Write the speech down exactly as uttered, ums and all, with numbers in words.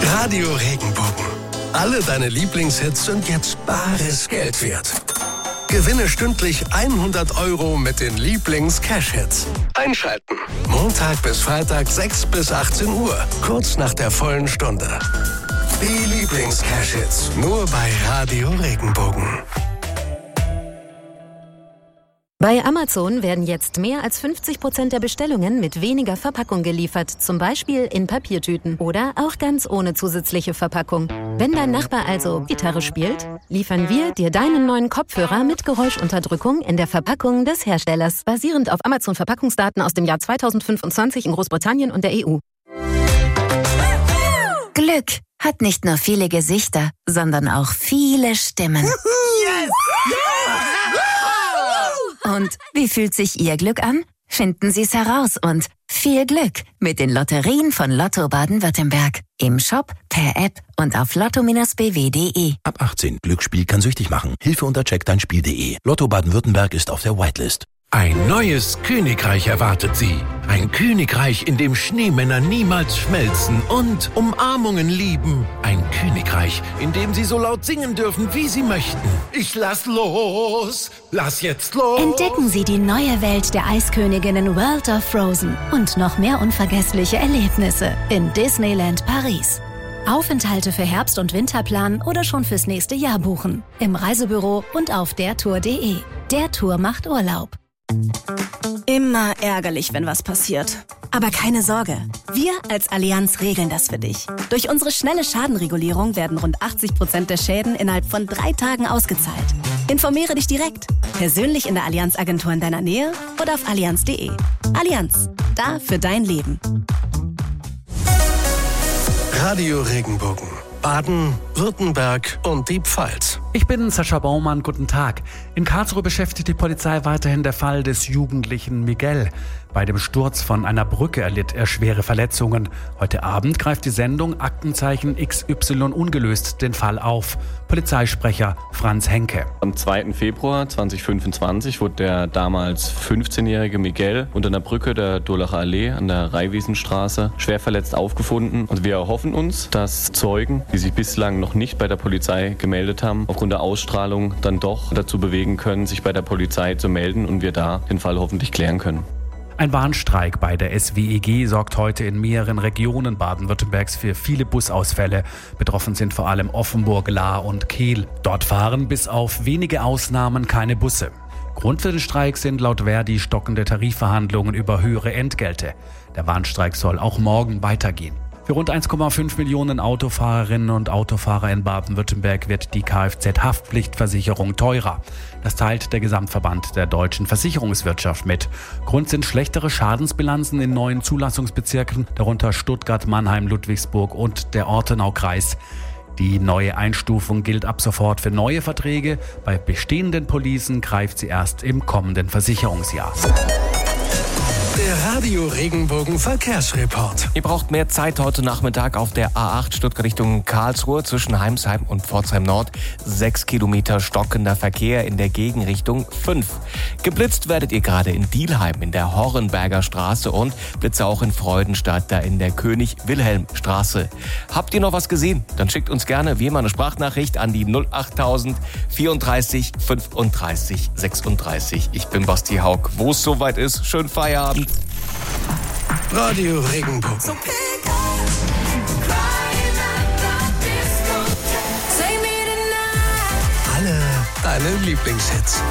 Radio Regenbogen. Alle deine Lieblingshits sind jetzt bares Geld wert. Gewinne stündlich hundert Euro mit den Lieblings-Cash-Hits. Einschalten. Montag bis Freitag sechs bis achtzehn Uhr. Kurz nach der vollen Stunde. Die Lieblings-Cash-Hits. Nur bei Radio Regenbogen. Bei Amazon werden jetzt mehr als fünfzig Prozent der Bestellungen mit weniger Verpackung geliefert, zum Beispiel in Papiertüten oder auch ganz ohne zusätzliche Verpackung. Wenn dein Nachbar also Gitarre spielt, liefern wir dir deinen neuen Kopfhörer mit Geräuschunterdrückung in der Verpackung des Herstellers, basierend auf Amazon-Verpackungsdaten aus dem Jahr zweitausendfünfundzwanzig in Großbritannien und der E U. Glück hat nicht nur viele Gesichter, sondern auch viele Stimmen. Yes! Und wie fühlt sich Ihr Glück an? Finden Sie es heraus und viel Glück mit den Lotterien von Lotto Baden-Württemberg. Im Shop, per App und auf lotto Bindestrich b w punkt de. Ab achtzehn. Glücksspiel kann süchtig machen. Hilfe unter check dein spiel punkt de. Lotto Baden-Württemberg ist auf der Whitelist. Ein neues Königreich erwartet Sie. Ein Königreich, in dem Schneemänner niemals schmelzen und Umarmungen lieben. Ein Königreich, in dem Sie so laut singen dürfen, wie Sie möchten. Ich lass los, lass jetzt los. Entdecken Sie die neue Welt der Eisköniginnen World of Frozen und noch mehr unvergessliche Erlebnisse in Disneyland Paris. Aufenthalte für Herbst- und Winterplan oder schon fürs nächste Jahr buchen. Im Reisebüro und auf der tour punkt de. Der Tour macht Urlaub. Immer ärgerlich, wenn was passiert. Aber keine Sorge, wir als Allianz regeln das für dich. Durch unsere schnelle Schadenregulierung werden rund achtzig Prozent der Schäden innerhalb von drei Tagen ausgezahlt. Informiere dich direkt, persönlich in der Allianz-Agentur in deiner Nähe oder auf allianz punkt de. Allianz, da für dein Leben. Radio Regenbogen. Baden, Württemberg und die Pfalz. Ich bin Sascha Baumann, guten Tag. In Karlsruhe beschäftigt die Polizei weiterhin der Fall des Jugendlichen Miguel. Bei dem Sturz von einer Brücke erlitt er schwere Verletzungen. Heute Abend greift die Sendung Aktenzeichen X Y ungelöst den Fall auf. Polizeisprecher Franz Henke. Am zweiten Februar zweitausendfünfundzwanzig wurde der damals fünfzehnjährige Miguel unter einer Brücke der Durlacher Allee an der Reiwiesenstraße schwer verletzt aufgefunden. Und wir erhoffen uns, dass Zeugen, die sich bislang noch nicht bei der Polizei gemeldet haben, aufgrund der Ausstrahlung dann doch dazu bewegen können, sich bei der Polizei zu melden und wir da den Fall hoffentlich klären können. Ein Warnstreik bei der S W E G sorgt heute in mehreren Regionen Baden-Württembergs für viele Busausfälle. Betroffen sind vor allem Offenburg, Lahr und Kehl. Dort fahren bis auf wenige Ausnahmen keine Busse. Grund für den Streik sind laut Verdi stockende Tarifverhandlungen über höhere Entgelte. Der Warnstreik soll auch morgen weitergehen. Für rund eins Komma fünf Millionen Autofahrerinnen und Autofahrer in Baden-Württemberg wird die Kfz-Haftpflichtversicherung teurer. Das teilt der Gesamtverband der deutschen Versicherungswirtschaft mit. Grund sind schlechtere Schadensbilanzen in neuen Zulassungsbezirken, darunter Stuttgart, Mannheim, Ludwigsburg und der Ortenaukreis. Die neue Einstufung gilt ab sofort für neue Verträge. Bei bestehenden Policen greift sie erst im kommenden Versicherungsjahr. Der Radio Regenbogen Verkehrsreport. Ihr braucht mehr Zeit heute Nachmittag auf der A acht Stuttgart Richtung Karlsruhe zwischen Heimsheim und Pforzheim Nord. Sechs Kilometer stockender Verkehr in der Gegenrichtung fünf. Geblitzt werdet ihr gerade in Dielheim in der Horrenberger Straße und Blitze auch in Freudenstadt, da in der König-Wilhelm-Straße. Habt ihr noch was gesehen? Dann schickt uns gerne wie immer eine Sprachnachricht an die null achttausend vierunddreißig fünfunddreißig sechsunddreißig. Ich bin Basti Haug. Wo es soweit ist, schönen Feierabend. Radio Regenbogen. So pick up, crying at the disco. Say me tonight. Alle deine Lieblingshits.